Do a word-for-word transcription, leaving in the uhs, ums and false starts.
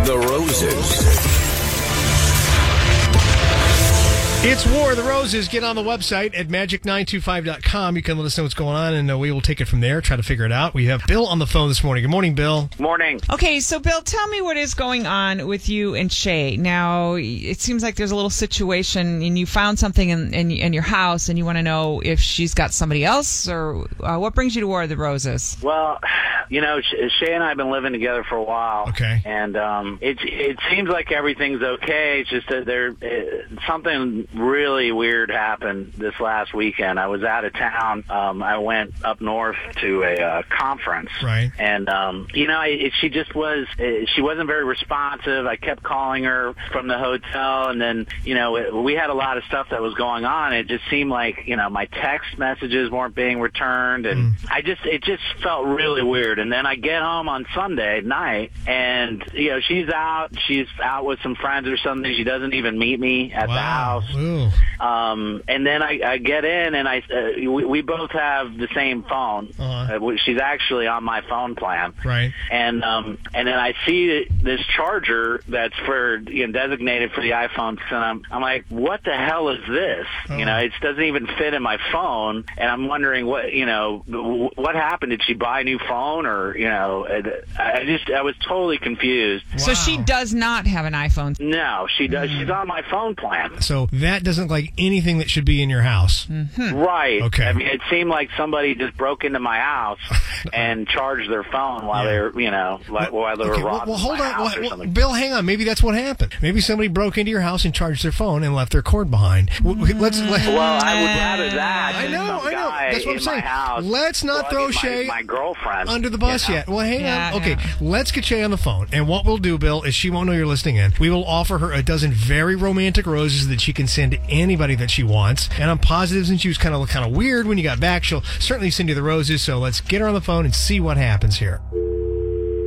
the Roses. It's War of the Roses. Get on the website at magic nine two five dot com. You can let us know what's going on, and uh, we will take it from there, try to figure it out. We have Bill on the phone this morning. Good morning, Bill. Morning. Okay, so Bill, tell me what is going on with you and Shay. Now, it seems like there's a little situation, and you found something in, in, in your house, and you want to know if she's got somebody else, or uh, what brings you to War of the Roses? Well, you know, Shay and I have been living together for a while. Okay. And um, it, it seems like everything's okay. It's just that there uh, something really weird happened this last weekend. I was out of town. Um, I went up north to a uh, conference. Right. And, um, you know, it, she just was, uh, she wasn't very responsive. I kept calling her from the hotel, and then, you know, it, we had a lot of stuff that was going on. It just seemed like, you know, my text messages weren't being returned, and mm. I just, it just felt really weird. And then I get home on Sunday night, and, you know, she's out, she's out with some friends or something. She doesn't even meet me at wow. the house. Ooh. Um, and then I, I get in, and I uh, we, we both have the same phone. Uh-huh. Uh, she's actually on my phone plan. Right. And um, and then I see this charger that's for you know, designated for the iPhone, and I'm I'm like, what the hell is this? Oh. You know, it doesn't even fit in my phone, and I'm wondering what you know what happened. Did she buy a new phone, or you know, I just I was totally confused. Wow. So she does not have an iPhone. No, she does. Mm. She's on my phone plan. So that doesn't look like anything that should be in your house. Mm-hmm. Right. Okay. I mean, it seemed like somebody just broke into my house and charged their phone while yeah. they were, you know, like, while they were okay, robbing well, well, hold my on. house Well, or something. well, Bill, hang on. Maybe that's what happened. Maybe somebody broke into your house and charged their phone and left their cord behind. Mm-hmm. Let's. Let, well, I would rather that. I than know. some I know. guy That's what I'm in saying. my house Let's not throw my, Shay my girlfriend under the bus you know? yet. Well, hang yeah, on. Okay, yeah. let's get Shay on the phone. And what we'll do, Bill, is she won't know you're listening in. We will offer her a dozen very romantic roses that she can send to anybody that she wants. And I'm positive, since she was kind of kind of weird when you got back, she'll certainly send you the roses. So let's get her on the phone and see what happens here.